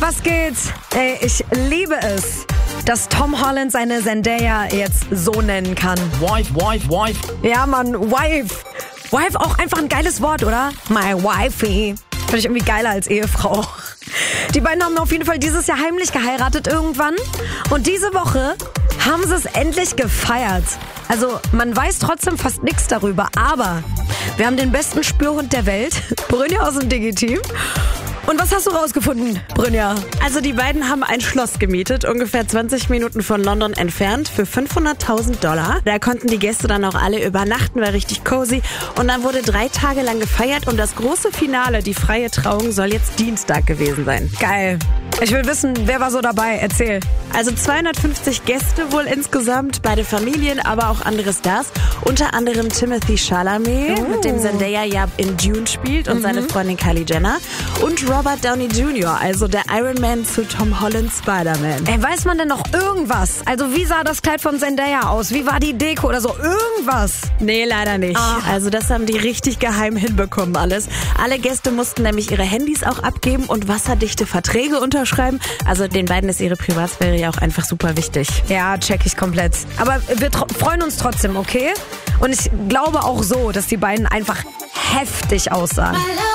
was geht? Ey, ich liebe es, dass Tom Holland seine Zendaya jetzt so nennen kann. Wife. Ja, Mann, Wife. Wife auch einfach ein geiles Wort, oder? My wifey. Finde ich irgendwie geiler als Ehefrau. Die beiden haben auf jeden Fall dieses Jahr heimlich geheiratet irgendwann. Und diese Woche haben sie es endlich gefeiert. Also man weiß trotzdem fast nichts darüber. Aber wir haben den besten Spürhund der Welt, Brynja aus dem Digi-Team. Und was hast du rausgefunden, Brynja? Also die beiden haben ein Schloss gemietet, ungefähr 20 Minuten von London entfernt, für $500.000. Da konnten die Gäste dann auch alle übernachten, war richtig cozy. Und dann wurde 3 Tage lang gefeiert und das große Finale, die freie Trauung, soll jetzt Dienstag gewesen sein. Geil. Ich will wissen, wer war so dabei? Erzähl. Also 250 Gäste wohl insgesamt, beide Familien, aber auch andere Stars. Unter anderem Timothée Chalamet, mit dem Zendaya ja in Dune spielt und seine Freundin Kylie Jenner. Und Robert Downey Jr., also der Iron Man zu Tom Holland's Spider-Man. Ey, weiß man denn noch irgendwas? Also wie sah das Kleid von Zendaya aus? Wie war die Deko oder so? Irgendwas? Nee, leider nicht. Also das haben die richtig geheim hinbekommen alles. Alle Gäste mussten nämlich ihre Handys auch abgeben und wasserdichte Verträge unterschreiben. Also den beiden ist ihre Privatsphäre ja auch einfach super wichtig. Ja, check ich komplett. Aber wir freuen uns trotzdem, okay? Und ich glaube auch so, dass die beiden einfach heftig aussahen.